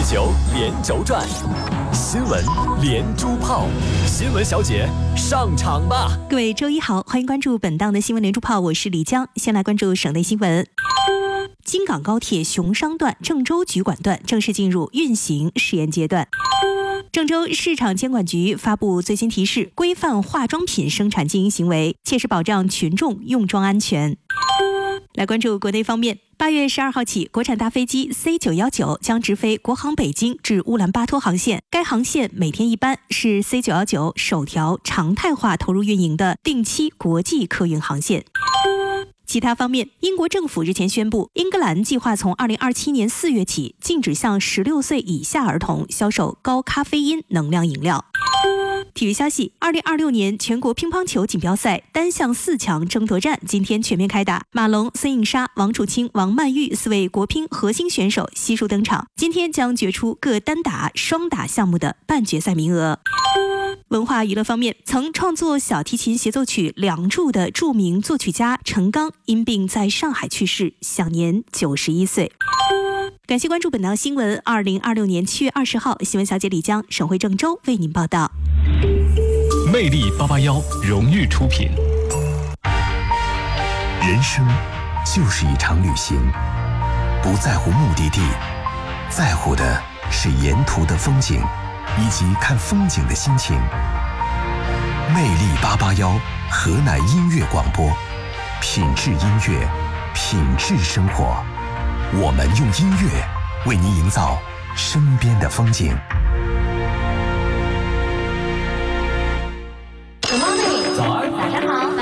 球连轴转，新闻连珠炮，新闻小姐上场吧！ 各位周一好，欢迎关注本档的新闻连珠炮，我是李江。先来关注省内新闻。京港高铁熊商段郑州局管段正式进入运行试验阶段。郑州市场监管局发布最新提示，规范化妆品生产经营行为，切实保障群众用妆安全。来关注国内方面，8月12号起，国产大飞机 C919 将直飞国航北京至乌兰巴托航线。该航线每天一班，是 C919 首条常态化投入运营的定期国际客运航线。其他方面，英国政府日前宣布，英格兰计划从2027年4月起禁止向16岁以下儿童销售高咖啡因能量饮料。体育消息，2026年全国乒乓球锦标赛单项4强争夺战今天全面开打，马龙、孙颖莎、王楚钦、王曼玉4位国乒核心选手悉数登场，今天将决出各单打、双打项目的半决赛名额。文化娱乐方面，曾创作小提琴协奏曲《梁祝》的著名作曲家陈刚因病在上海去世，享年91岁。感谢关注本档新闻。2026年7月20号，新闻小姐李江，省会郑州为您报道。 魅力881荣誉出品。 人生就是一场旅行，不在乎目的地，在乎的是沿途的风景以及看风景的心情。魅力881河南音乐广播，品质音乐，品质生活。我们用音乐为您营造身边的风景。